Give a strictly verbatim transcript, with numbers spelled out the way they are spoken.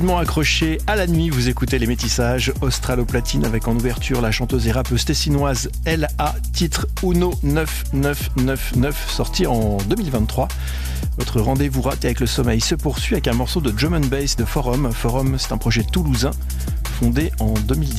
Accroché à la nuit, vous écoutez les métissages Australo-Platine avec en ouverture la chanteuse et rappeuse tessinoise L A, titre Uno neuf neuf neuf neuf, sorti en deux mille vingt-trois. Votre rendez-vous raté avec le sommeil se poursuit avec un morceau de drum and bass de Forum. Forum, c'est un projet toulousain fondé en deux mille dix.